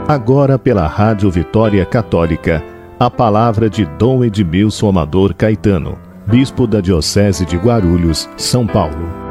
Agora pela Rádio Vitória Católica, a palavra de Dom Edmilson Amador Caetano, Bispo da Diocese de Guarulhos, São Paulo.